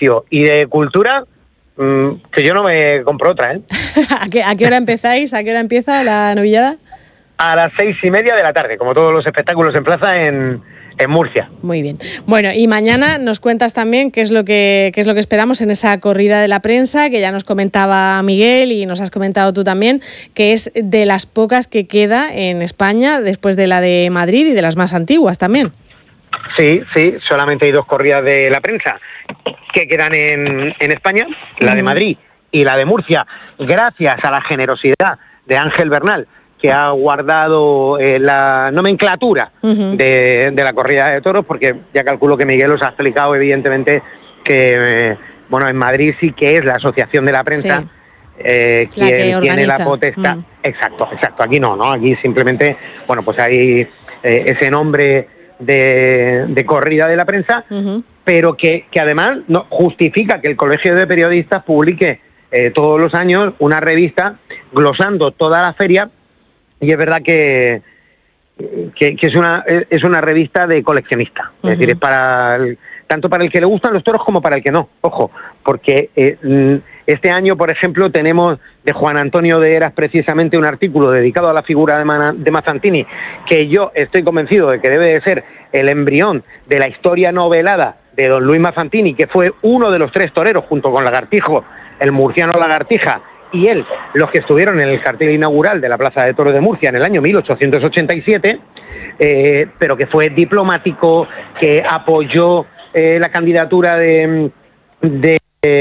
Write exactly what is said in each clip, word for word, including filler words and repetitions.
ocio y de cultura, mmm, que yo no me compro otra, ¿eh? ¿A qué, ¿A qué hora empezáis? ¿A qué hora empieza la novillada? A las seis y media de la tarde, como todos los espectáculos en plaza en, en Murcia. Muy bien. Bueno, y mañana nos cuentas también qué es lo que qué es lo que esperamos en esa corrida de la prensa, que ya nos comentaba Miguel y nos has comentado tú también, que es de las pocas que queda en España después de la de Madrid y de las más antiguas también. Sí, sí, solamente hay dos corridas de la prensa que quedan en, en España, la de Madrid y la de Murcia, gracias a la generosidad de Ángel Bernal, que ha guardado eh, la nomenclatura uh-huh. de, de la corrida de toros, porque ya calculo que Miguel os ha explicado evidentemente que, eh, bueno, en Madrid sí que es la Asociación de la Prensa sí. eh, quien tiene la potestad. Uh-huh. Exacto, exacto, aquí no, ¿no? Aquí simplemente, bueno, pues hay eh, ese nombre de, de corrida de la prensa, uh-huh. pero que, que además no justifica que el Colegio de Periodistas publique eh, todos los años una revista glosando toda la feria. Y es verdad que, que, que es una es una revista de coleccionista. Uh-huh. Es decir, es para el, tanto para el que le gustan los toros como para el que no. Ojo, porque eh, este año, por ejemplo, tenemos de Juan Antonio de Heras precisamente un artículo dedicado a la figura de, Man, de Mazzantini, que yo estoy convencido de que debe de ser el embrión de la historia novelada de don Luis Mazzantini, que fue uno de los tres toreros, junto con Lagartijo, el murciano Lagartija, y él, los que estuvieron en el cartel inaugural de la Plaza de Toros de Murcia en el año mil ochocientos ochenta y siete, eh, pero que fue diplomático, que apoyó eh, la candidatura de... de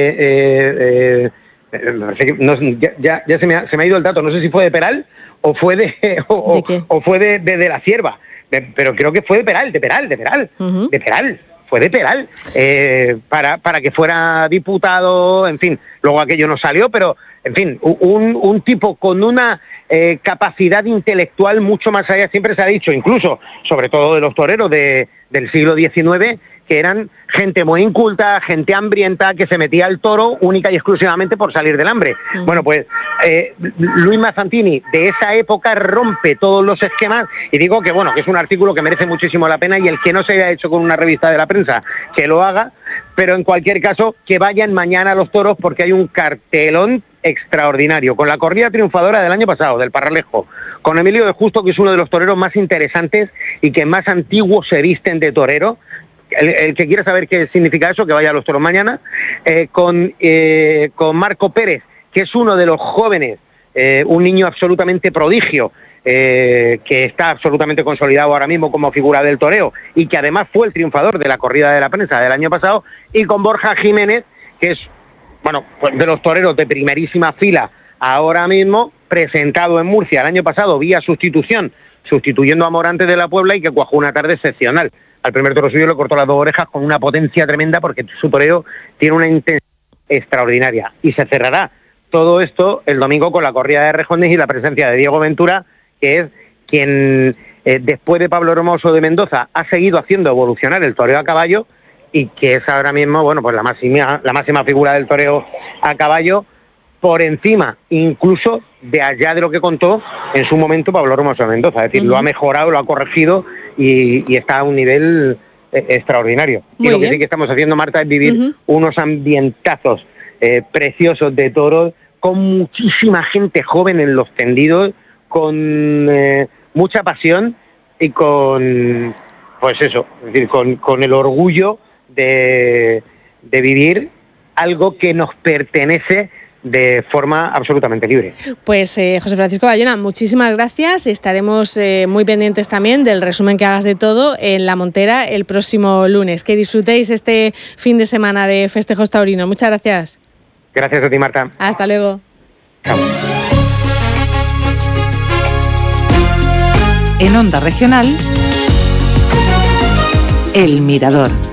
eh, eh, eh, no, ya ya, ya se, me ha, se me ha ido el dato, no sé si fue de Peral o fue de o, ¿De qué? o fue de, de, de la Cierva, de, pero creo que fue de Peral, de Peral, de Peral, uh-huh. de Peral. Fue de Peral, eh, para, para que fuera diputado, en fin, luego aquello no salió, pero, en fin, un, un tipo con una eh, capacidad intelectual mucho más allá, siempre se ha dicho, incluso, sobre todo de los toreros de, del siglo diecinueve, que eran gente muy inculta, gente hambrienta, que se metía al toro única y exclusivamente por salir del hambre. Uh-huh. Bueno, pues eh, Luis Mazzantini de esa época rompe todos los esquemas, y digo que bueno, que es un artículo que merece muchísimo la pena, y el que no se haya hecho con una revista de la prensa, que lo haga, pero en cualquier caso, que vayan mañana a los toros, porque hay un cartelón extraordinario, con la corrida triunfadora del año pasado, del Parralejo, con Emilio de Justo, que es uno de los toreros más interesantes y que más antiguos se visten de torero. El, el que quiera saber qué significa eso, que vaya a los toros mañana, eh, con, eh, con Marco Pérez, que es uno de los jóvenes, eh, un niño absolutamente prodigio, eh, que está absolutamente consolidado ahora mismo como figura del toreo, y que además fue el triunfador de la corrida de la prensa del año pasado, y con Borja Jiménez, que es, bueno, pues de los toreros de primerísima fila ahora mismo, presentado en Murcia el año pasado vía sustitución, sustituyendo a Morante de la Puebla, y que cuajó una tarde excepcional. Al primer toro suyo le cortó las dos orejas con una potencia tremenda, porque su toreo tiene una intensidad extraordinaria. Y se cerrará todo esto el domingo con la corrida de rejones y la presencia de Diego Ventura, que es quien, eh, después de Pablo Hermoso de Mendoza, ha seguido haciendo evolucionar el toreo a caballo, y que es ahora mismo, bueno, pues la máxima, la máxima figura del toreo a caballo, por encima incluso de allá de lo que contó en su momento Pablo Hermoso de Mendoza. Es decir, uh-huh. lo ha mejorado, lo ha corregido, y, y está a un nivel eh, extraordinario. Muy y lo bien. que sí que estamos haciendo, Marta, es vivir uh-huh. unos ambientazos eh, preciosos de toros, con muchísima gente joven en los tendidos, con eh, mucha pasión y con, pues eso, es decir, con, con el orgullo de, de vivir algo que nos pertenece de forma absolutamente libre. Pues eh, José Francisco Bayona, muchísimas gracias. Estaremos eh, muy pendientes también del resumen que hagas de todo en La Montera el próximo lunes. Que disfrutéis este fin de semana de festejos taurinos. Muchas gracias. Gracias a ti, Marta. Hasta luego. Chao. En Onda Regional, El Mirador.